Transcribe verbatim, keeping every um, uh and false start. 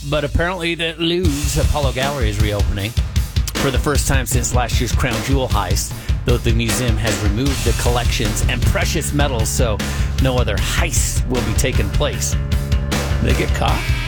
but apparently the Louvre's Apollo Gallery is reopening for the first time since last year's Crown Jewel heist, though the museum has removed the collections and precious metals, so no other heists will be taking place. Did they get caught?